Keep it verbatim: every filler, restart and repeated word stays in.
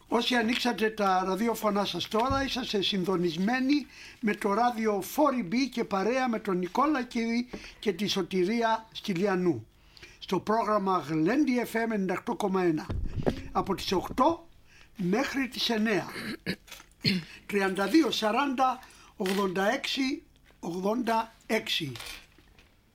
Όσοι ανοίξατε τα ραδιόφωνά σας τώρα, είσαστε συντονισμένοι με το ράδιο φορ μπι και παρέα με τον Νικόλα Κυρή και τη Σωτηρία Στυλιανού στο πρόγραμμα Γλέντι εφ εμ ενενήντα οκτώ κόμμα ένα από τις οκτώ μέχρι τις εννέα. τριάντα δύο σαράντα ογδόντα έξι ογδόντα έξι